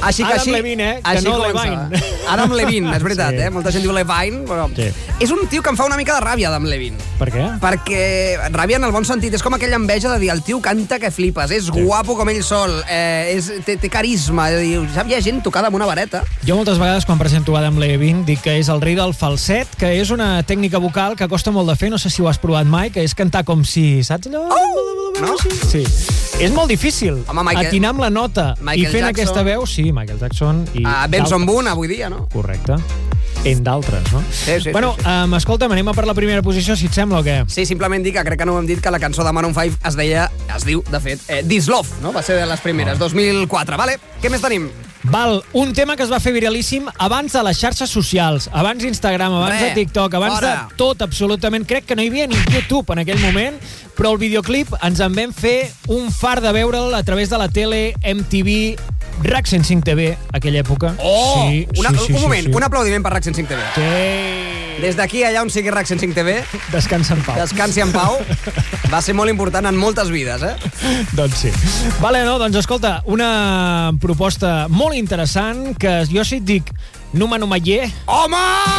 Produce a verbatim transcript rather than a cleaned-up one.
Així que Adam així, Levine, eh? Que així no començava. Levine. Adam Levine, és veritat, Sí. eh? Molta gent diu Levine, però... Sí. És un tio que em fa una mica de ràbia, Adam Levine. Per què? Perquè ràbia en el bon sentit, és com aquella enveja de dir el tio canta que flipes, és Sí. guapo com ell sol, eh, és, té, té carisma, és a dir, sap, hi ha gent tocada amb una vareta. Jo moltes vegades quan presento Adam Levine dic que és el rei del falset, que és una tècnica vocal que costa molt de fer, no sé si ho has provat mai, que és cantar com si, saps allò? Oh! No? Sí. És molt difícil Home, Michael- atinar amb la nota Michael i fent Jackson. aquesta veu, sí, Michael Jackson i Uh, Benson d'altres. Boone, avui dia, no? Correcte. En d'altres, no? Sí, sí, bueno, sí, sí. Um, escolta'm, anem a per la primera posició, si et sembla o què? Sí, simplement dir que crec que no ho hem dit, que la cançó de Maroon cinc es deia, es diu, de fet, eh, This Love, no? Va ser de les primeres, dos mil quatre, vale? Què més tenim? Val, un tema que es va fer viralíssim abans de les xarxes socials, abans d'Instagram, abans Re, de TikTok, abans fora. de tot, absolutament. Crec que no hi havia ni YouTube en aquell moment, però el videoclip ens en vam fer un far de veure'l a través de la tele, M T V, RAC cent cinc T V, aquella època. Oh! Sí, Una, sí, sí, un moment, sí, sí. un aplaudiment per RAC cent cinc T V. Sí. Des d'aquí, allà on sigui RAC cent cinc T V, Descansa en pau. descansi en pau, va ser molt important en moltes vides, eh? Doncs sí. Vale, no, doncs escolta, una proposta molt interessant que jo sí et dic Numa Numa Ye. Home!